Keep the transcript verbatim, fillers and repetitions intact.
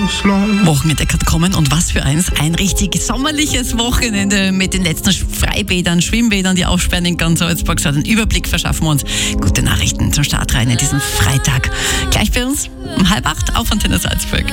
Wochenende kann kommen und was für eins. Ein richtig sommerliches Wochenende mit den letzten Freibädern, Schwimmbädern, die aufsperren in ganz Salzburg. So einen Überblick verschaffen wir uns. Gute Nachrichten zum Start rein in diesen Freitag. Gleich bei uns um halb acht auf Antenne Salzburg.